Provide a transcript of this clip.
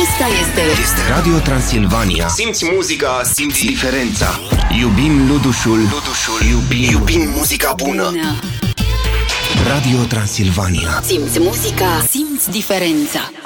Este Radio Transilvania. Simți muzica, simți diferența. Iubim Ludușul. Iubim muzica bună. Radio Transilvania. Simți muzica, simți diferența.